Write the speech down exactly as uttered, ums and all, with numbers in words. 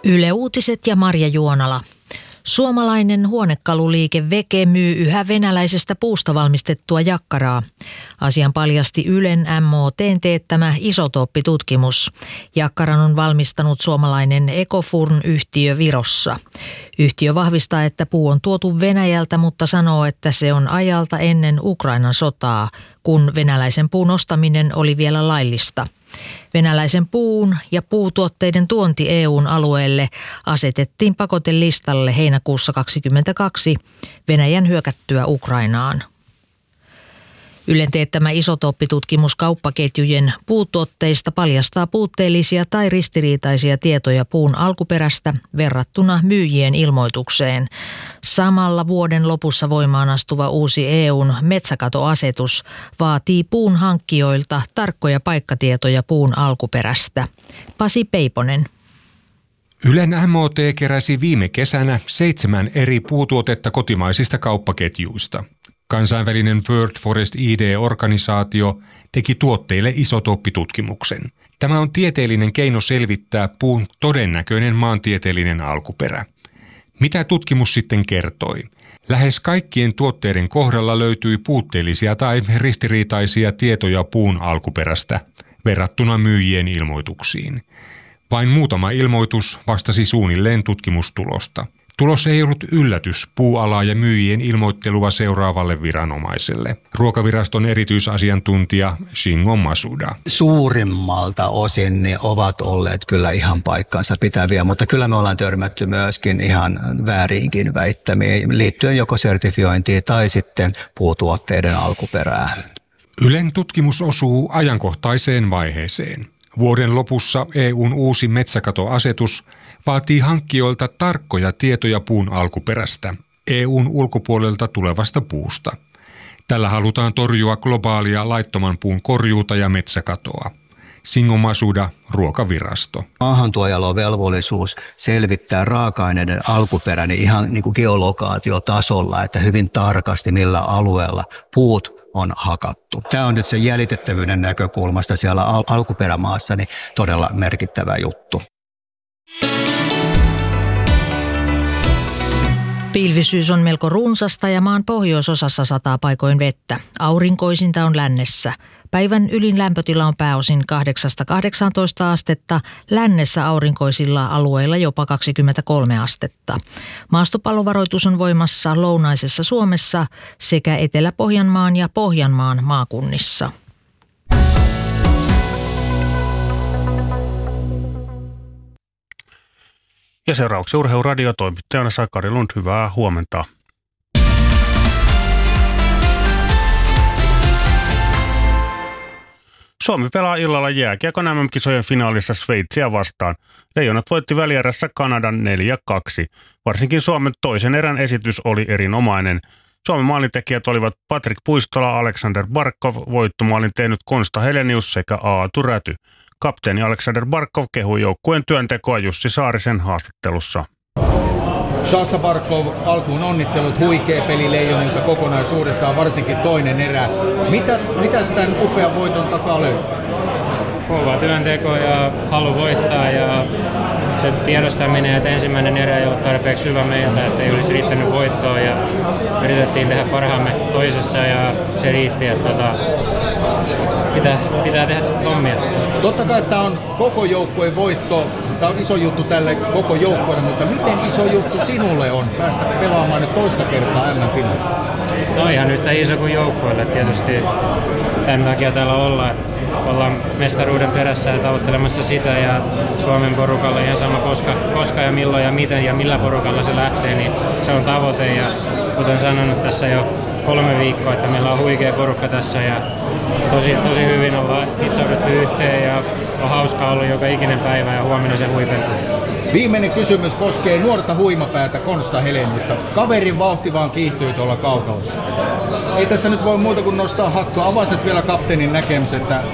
Yle Uutiset ja Marja Juonala. Suomalainen huonekaluliike Veke myy yhä venäläisestä puusta valmistettua jakkaraa. Asian paljasti Ylen M O T:n teettämä isotooppitutkimus. Jakkaran on valmistanut suomalainen Ecofurn-yhtiö Virossa. Yhtiö vahvistaa, että puu on tuotu Venäjältä, mutta sanoo, että se on ajalta ennen Ukrainan sotaa, kun venäläisen puun ostaminen oli vielä laillista. Venäläisen puun ja puutuotteiden tuonti E U:n alueelle asetettiin pakotelistalle heinäkuussa kaksikymmentäkaksi Venäjän hyökättyä Ukrainaan. Ylen teettämä isotooppitutkimus kauppaketjujen puutuotteista paljastaa puutteellisia tai ristiriitaisia tietoja puun alkuperästä verrattuna myyjien ilmoitukseen. Samalla vuoden lopussa voimaan astuva uusi E U:n metsäkatoasetus vaatii puun hankkijoilta tarkkoja paikkatietoja puun alkuperästä. Pasi Peiponen. Ylen M O T keräsi viime kesänä seitsemän eri puutuotetta kotimaisista kauppaketjuista. Kansainvälinen World Forest I D-organisaatio teki tuotteille isotooppitutkimuksen. Tämä on tieteellinen keino selvittää puun todennäköinen maantieteellinen alkuperä. Mitä tutkimus sitten kertoi? Lähes kaikkien tuotteiden kohdalla löytyi puutteellisia tai ristiriitaisia tietoja puun alkuperästä verrattuna myyjien ilmoituksiin. Vain muutama ilmoitus vastasi suunnilleen tutkimustulosta. Tulos ei ollut yllätys puualaa ja myyjien ilmoittelua seuraavalle viranomaiselle. Ruokaviraston erityisasiantuntija Shingo Masuda. Suurimmalta osin ne ovat olleet kyllä ihan paikkansa pitäviä, mutta kyllä me ollaan törmätty myöskin ihan vääriinkin väittämiin liittyen joko sertifiointiin tai sitten puutuotteiden alkuperään. Ylen tutkimus osuu ajankohtaiseen vaiheeseen. Vuoden lopussa E U:n uusi metsäkatoasetus vaatii hankkijoilta tarkkoja tietoja puun alkuperästä, E U:n ulkopuolelta tulevasta puusta. Tällä halutaan torjua globaalia laittoman puun korjuuta ja metsäkatoa. Shingo Masuda, Ruokavirasto. Maahantuojalla on velvollisuus selvittää raaka-aineiden alkuperäni ihan niin kuin geolokaatiotasolla, että hyvin tarkasti millä alueella puut on hakattu. Tämä on nyt se jäljitettävyyden näkökulmasta siellä al- alkuperämaassa niin todella merkittävä juttu. Pilvisyys on melko runsasta ja maan pohjoisosassa sataa paikoin vettä. Aurinkoisinta on lännessä. Päivän ylin lämpötila on pääosin kahdeksasta kahdeksaantoista astetta, lännessä aurinkoisilla alueilla jopa kaksikymmentäkolme astetta. Maastopallovaroitus on voimassa lounaisessa Suomessa sekä Etelä-Pohjanmaan ja Pohjanmaan maakunnissa. Ja seuraavaksi Urheiluradio toimittajana Sakari Lund, hyvää huomenta. Suomi pelaa illalla jääkiekon M M-kisojen finaalissa Sveitsiä vastaan. Leijonat voitti välierässä Kanadan neljä kaksi. Varsinkin Suomen toisen erän esitys oli erinomainen. Suomen maalintekijät olivat Patrik Puistola, Aleksander Barkov, voittomaalin tehnyt Konsta Helenius sekä Aatu Räty. Kapteeni Aleksander Barkov kehui joukkueen työntekoa Jussi Saarisen haastattelussa. Sasa Barkov, alkuun onnittelut, huikea peli Leijonilta kokonaisuudessaan, varsinkin toinen erä. Mitä, mitäs tämän upean voiton takaa löytyy? Kova työnteko ja halu voittaa ja se tiedostaminen, että ensimmäinen erä ei ollut tarpeeksi hyvä meiltä, että ei olisi riittänyt voittoa ja yritettiin tehdä parhaamme toisessa ja se riitti, että tota, pitää, pitää tehdä hommia. Totta kai tämä on koko joukkueen voitto, tämä on iso juttu tälle koko joukkueelle, mutta miten iso juttu sinulle on päästä pelaamaan nyt toista kertaa M M-finaalissa? No ihan yhtä iso kuin joukkueelle tietysti. Tämän takia täällä ollaan. Ollaan mestaruuden perässä ja tavoittelemassa sitä ja Suomen porukalla ihan sama koska, koska ja milloin ja miten ja millä porukalla se lähtee, niin se on tavoite ja kuten sanonut tässä jo kolme viikkoa, että meillä on huikea porukka tässä ja tosi, tosi hyvin ollaan itseuduttu yhteen ja on hauskaa ollut joka ikinen päivä ja huomenna se huipentuu. Viimeinen kysymys koskee nuorta huimapäätä Konsta Heleniusta. Kaverin vauhti vaan kiihtyy tuolla kaukalossa. Ei tässä nyt voi muuta kuin nostaa hattua. Avasi nyt vielä kapteenin näkemys, että